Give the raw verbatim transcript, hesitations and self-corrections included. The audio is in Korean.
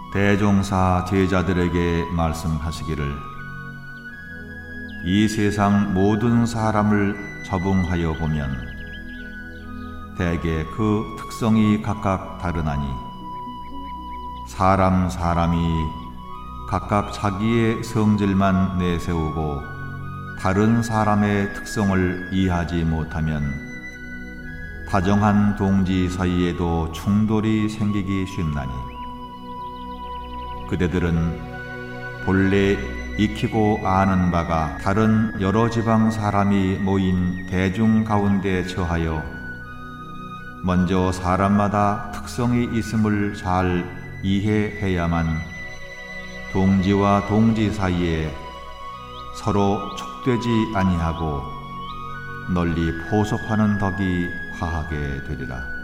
대종사 제자들에게 말씀하시기를 이 세상 모든 사람을 적응하여 보면 대개 그 특성이 각각 다르나니 사람 사람이 각각 자기의 성질만 내세우고 다른 사람의 특성을 이해하지 못하면 다정한 동지 사이에도 충돌이 생기기 쉽나니 그대들은 본래 익히고 아는 바가 다른 여러 지방 사람이 모인 대중 가운데 처하여 먼저 사람마다 특성이 있음을 잘 이해해야만 동지와 동지 사이에 서로 촉되지 아니하고 널리 포섭하는 덕이 화하게 되리라.